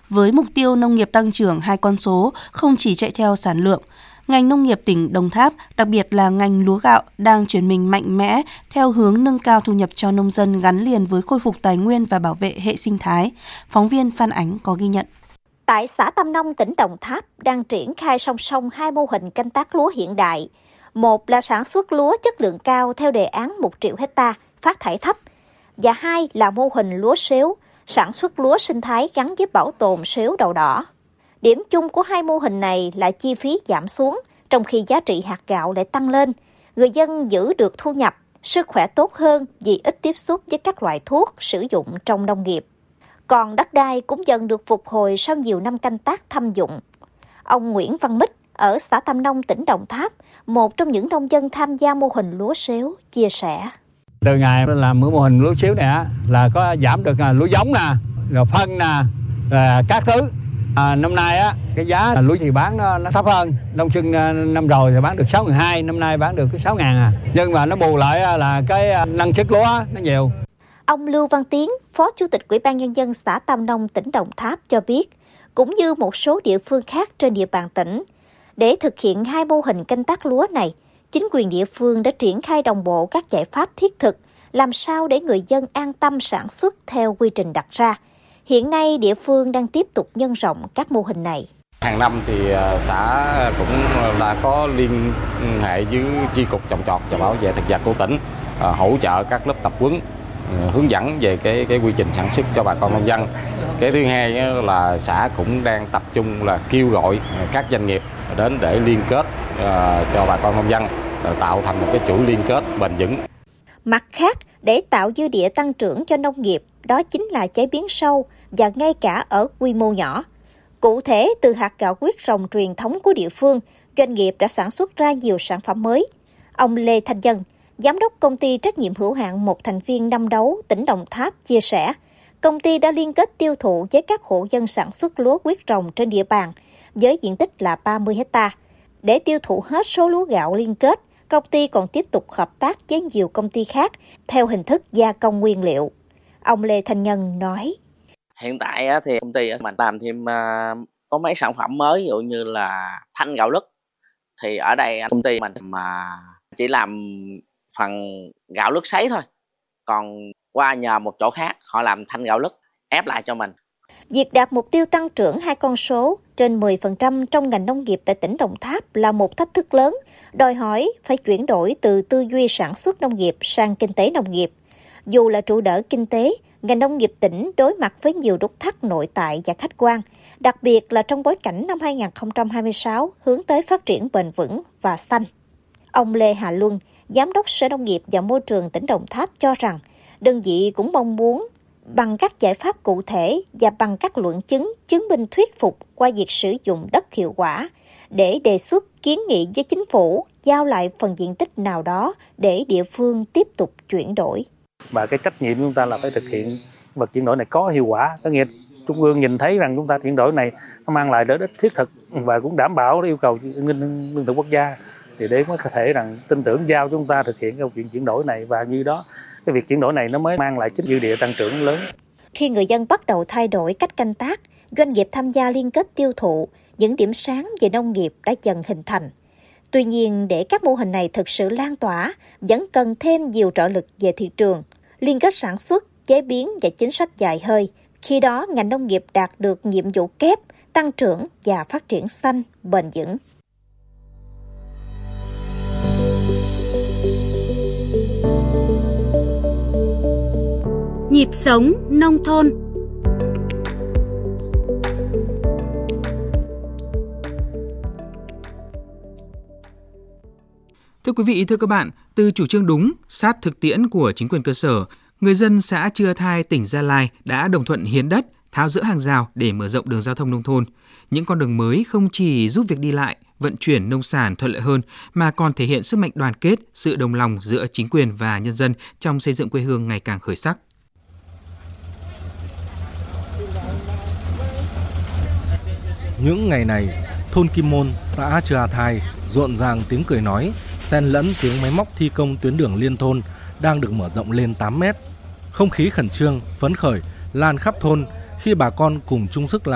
Với mục tiêu nông nghiệp tăng trưởng 2 con số, không chỉ chạy theo sản lượng, ngành nông nghiệp tỉnh Đồng Tháp, đặc biệt là ngành lúa gạo, đang chuyển mình mạnh mẽ theo hướng nâng cao thu nhập cho nông dân gắn liền với khôi phục tài nguyên và bảo vệ hệ sinh thái. Phóng viên Phan Ánh có ghi nhận. Tại xã Tam Nông, tỉnh Đồng Tháp đang triển khai song song 2 mô hình canh tác lúa hiện đại. Một là sản xuất lúa chất lượng cao theo đề án 1 triệu hecta, phát thải thấp. Và 2 là mô hình lúa sếu, sản xuất lúa sinh thái gắn với bảo tồn sếu đậu đỏ. Điểm chung của 2 mô hình này là chi phí giảm xuống, trong khi giá trị hạt gạo lại tăng lên. Người dân giữ được thu nhập, sức khỏe tốt hơn vì ít tiếp xúc với các loại thuốc sử dụng trong nông nghiệp. Còn đất đai cũng dần được phục hồi sau nhiều năm canh tác thâm dụng. Ông Nguyễn Văn Mích ở xã Tam Nông, tỉnh Đồng Tháp, một trong những nông dân tham gia mô hình lúa sếu, chia sẻ. Từ ngày làm mô hình lúa sếu này là có giảm được lúa giống nè, rồi phân nè, rồi các thứ. Năm nay cái giá lúa thì bán nó thấp hơn. Đông xuân năm rồi thì bán được 6.200, năm nay bán được 6.000 à. Nhưng mà nó bù lại là cái năng suất lúa nó nhiều. Ông Lưu Văn Tiến, Phó Chủ tịch Ủy ban Nhân dân xã Tam Nông, tỉnh Đồng Tháp cho biết, cũng như một số địa phương khác trên địa bàn tỉnh, để thực hiện 2 mô hình canh tác lúa này, chính quyền địa phương đã triển khai đồng bộ các giải pháp thiết thực, làm sao để người dân an tâm sản xuất theo quy trình đặt ra. Hiện nay, địa phương đang tiếp tục nhân rộng các mô hình này. Hàng năm thì xã cũng đã có liên hệ với chi cục trồng trọt và bảo vệ thực vật của tỉnh, hỗ trợ các lớp tập huấn, hướng dẫn về cái quy trình sản xuất cho bà con nông dân. Cái thứ hai là xã cũng đang tập trung là kêu gọi các doanh nghiệp đến để liên kết cho bà con nông dân, tạo thành một cái chuỗi liên kết bền vững. Mặt khác, để tạo dư địa tăng trưởng cho nông nghiệp, đó chính là chế biến sâu và ngay cả ở quy mô nhỏ. Cụ thể, từ hạt gạo quyết rồng truyền thống của địa phương, doanh nghiệp đã sản xuất ra nhiều sản phẩm mới. Ông Lê Thanh Nhân, Giám đốc Công ty Trách nhiệm hữu hạn một thành viên Năm Đấu, tỉnh Đồng Tháp chia sẻ, công ty đã liên kết tiêu thụ với các hộ dân sản xuất lúa quyết rồng trên địa bàn, với diện tích là 30 hecta. Để tiêu thụ hết số lúa gạo liên kết, công ty còn tiếp tục hợp tác với nhiều công ty khác theo hình thức gia công nguyên liệu. Ông Lê Thanh Nhân nói. Hiện tại thì công ty mình làm thêm có mấy sản phẩm mới, ví dụ như là thanh gạo lứt. Thì ở đây công ty mình mà chỉ làm phần gạo lứt sấy thôi. Còn qua nhờ một chỗ khác họ làm thanh gạo lứt ép lại cho mình. Việc đạt mục tiêu tăng trưởng 2 con số trên 10% trong ngành nông nghiệp tại tỉnh Đồng Tháp là một thách thức lớn, đòi hỏi phải chuyển đổi từ tư duy sản xuất nông nghiệp sang kinh tế nông nghiệp. Dù là trụ đỡ kinh tế, ngành nông nghiệp tỉnh đối mặt với nhiều nút thắt nội tại và khách quan, đặc biệt là trong bối cảnh năm 2026 hướng tới phát triển bền vững và xanh. Ông Lê Hà Luân, Giám đốc Sở Nông nghiệp và Môi trường tỉnh Đồng Tháp cho rằng, đơn vị cũng mong muốn bằng các giải pháp cụ thể và bằng các luận chứng, chứng minh thuyết phục qua việc sử dụng đất hiệu quả để đề xuất kiến nghị với chính phủ giao lại phần diện tích nào đó để địa phương tiếp tục chuyển đổi. Và cái trách nhiệm chúng ta là phải thực hiện vật chuyển đổi này có hiệu quả, có nghĩa Trung ương nhìn thấy rằng chúng ta chuyển đổi này nó mang lại lợi ích thiết thực và cũng đảm bảo yêu cầu lương thực quốc gia, thì để có thể rằng tin tưởng giao chúng ta thực hiện cái chuyện chuyển đổi này, và như đó cái việc chuyển đổi này nó mới mang lại chính dư địa tăng trưởng lớn. Khi người dân bắt đầu thay đổi cách canh tác, doanh nghiệp tham gia liên kết tiêu thụ, những điểm sáng về nông nghiệp đã dần hình thành. Tuy nhiên, để các mô hình này thực sự lan tỏa, vẫn cần thêm nhiều trợ lực về thị trường, liên kết sản xuất, chế biến và chính sách dài hơi. Khi đó, ngành nông nghiệp đạt được nhiệm vụ kép, tăng trưởng và phát triển xanh, bền vững. Nhịp sống nông thôn. Thưa quý vị, thưa các bạn, từ chủ trương đúng, sát thực tiễn của chính quyền cơ sở, người dân xã Chưa Thai, tỉnh Gia Lai đã đồng thuận hiến đất, tháo dỡ hàng rào để mở rộng đường giao thông nông thôn. Những con đường mới không chỉ giúp việc đi lại, vận chuyển nông sản thuận lợi hơn, mà còn thể hiện sức mạnh đoàn kết, sự đồng lòng giữa chính quyền và nhân dân trong xây dựng quê hương ngày càng khởi sắc. Những ngày này, thôn Kim Môn, xã Chưa Thai rộn ràng tiếng cười nói, xen lẫn tiếng máy móc thi công tuyến đường liên thôn đang được mở rộng lên 8 mét. Không khí khẩn trương, phấn khởi lan khắp thôn khi bà con cùng chung sức làm